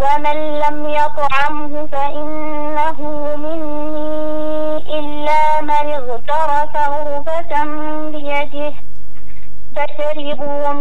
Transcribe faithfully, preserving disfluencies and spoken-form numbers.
ومن لم يطعمه فإنه مني إلا من اغترف غرفة بيده فشربوا